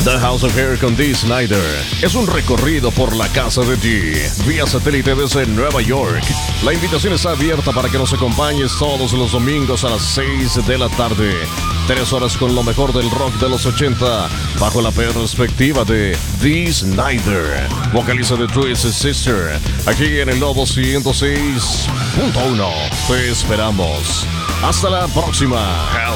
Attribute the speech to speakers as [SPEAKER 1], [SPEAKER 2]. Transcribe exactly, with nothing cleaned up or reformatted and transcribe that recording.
[SPEAKER 1] The House of Hair con Dee Snider es un recorrido por la casa de Dee, vía satélite desde Nueva York. La invitación está abierta para que nos acompañes todos los domingos a las seis de la tarde. Tres horas con lo mejor del rock de los ochenta, bajo la perspectiva de Dee Snider, vocalista de Twisted Sister, aquí en el Lobo ciento seis punto uno. Te esperamos. Hasta la próxima.